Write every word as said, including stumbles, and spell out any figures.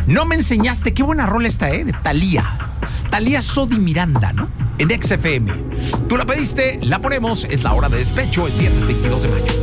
No me enseñaste, qué buena rola esta, ¿eh? De Thalía. Thalía Sodi Miranda, ¿no? En X F M. Tú la pediste, la ponemos, es la hora de despecho, es viernes veintidós de mayo.